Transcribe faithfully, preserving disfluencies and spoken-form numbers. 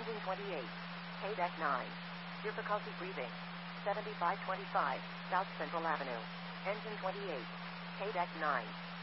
Engine twenty-eight. K-Deck nine. Difficulty breathing. seventy-five twenty-five, South Central Avenue. Engine twenty-eight. K-Deck nine.